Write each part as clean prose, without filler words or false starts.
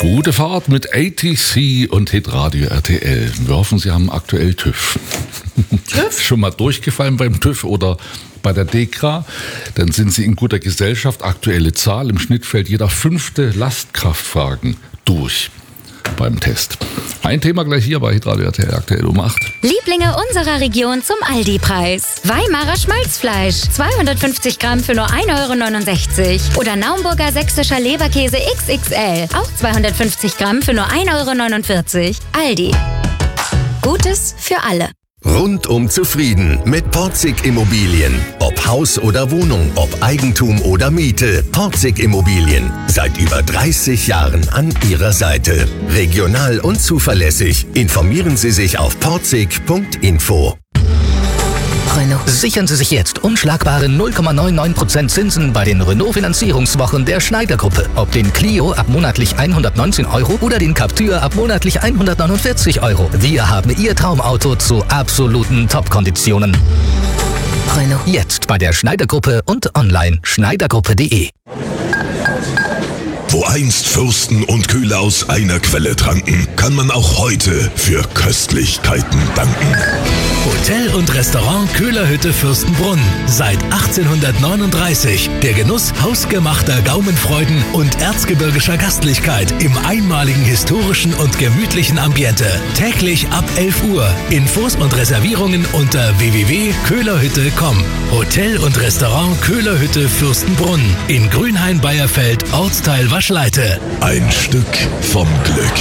Gute Fahrt mit ATC und Hitradio RTL. Wir hoffen, Sie haben aktuell TÜV. TÜV? Schon mal durchgefallen beim TÜV oder bei der DEKRA? Dann sind Sie in guter Gesellschaft. Aktuelle Zahl: Im Schnitt fällt jeder 5. Lastkraftwagen durch beim Test. Ein Thema gleich hier bei Hitradio RTL aktuell um 8. Lieblinge unserer Region zum Aldi-Preis. Weimarer Schmalzfleisch, 250 Gramm für nur 1,69 €. Oder Naumburger sächsischer Leberkäse XXL, auch 250 Gramm für nur 1,49 €. Aldi. Gutes für alle. Rundum zufrieden mit Porzig Immobilien. Ob Haus oder Wohnung, ob Eigentum oder Miete. Porzig Immobilien. Seit über 30 Jahren an Ihrer Seite. Regional und zuverlässig. Informieren Sie sich auf porzig.info. Renault. Sichern Sie sich jetzt unschlagbare 0,99% Zinsen bei den Renault-Finanzierungswochen der Schneider-Gruppe. Ob den Clio ab monatlich 119 € oder den Captur ab monatlich 149 €. Wir haben Ihr Traumauto zu absoluten Top-Konditionen. Renault. Jetzt bei der Schneider-Gruppe und online schneidergruppe.de. Wo einst Fürsten und Köhler aus einer Quelle tranken, kann man auch heute für Köstlichkeiten danken. Hotel und Restaurant Köhlerhütte Fürstenbrunn. Seit 1839. Der Genuss hausgemachter Gaumenfreuden und erzgebirgischer Gastlichkeit im einmaligen historischen und gemütlichen Ambiente. Täglich ab 11 Uhr. Infos und Reservierungen unter www.köhlerhütte.com. Hotel und Restaurant Köhlerhütte Fürstenbrunn. In Grünhain-Beierfeld, Ortsteil Waschleite. Ein Stück vom Glück.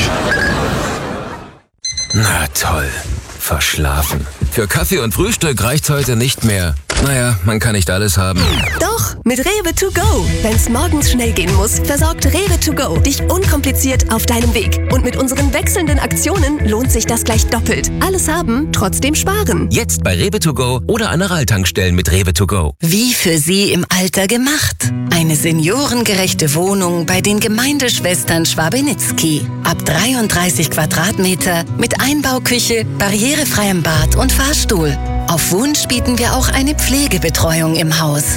Na toll. Verschlafen. Für Kaffee und Frühstück reicht's heute nicht mehr. Naja, man kann nicht alles haben. Doch, mit Rewe to go. Wenn's morgens schnell gehen muss, versorgt Rewe to go dich unkompliziert auf deinem Weg. Und mit unseren wechselnden Aktionen lohnt sich das gleich doppelt. Alles haben, trotzdem sparen. Jetzt bei Rewe to go oder an Aral-Tankstellen mit Rewe to go. Wie für Sie im Alter gemacht. Eine seniorengerechte Wohnung bei den Gemeindeschwestern Schwabenitzky. Ab 33 Quadratmeter mit Einbauküche, barrierefreiem Bad und Fahrstuhl. Auf Wunsch bieten wir auch eine Pflegebetreuung im Haus.